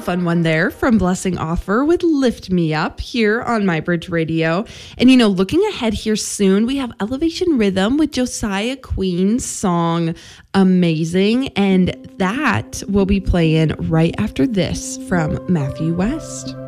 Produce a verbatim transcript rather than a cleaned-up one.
fun one there from Blessing Offer with Lift Me Up here on My Bridge Radio. And, you know, looking ahead here soon, we have Elevation Rhythm with Josiah Queen's song Amazing. And that will be playing right after this from Matthew West.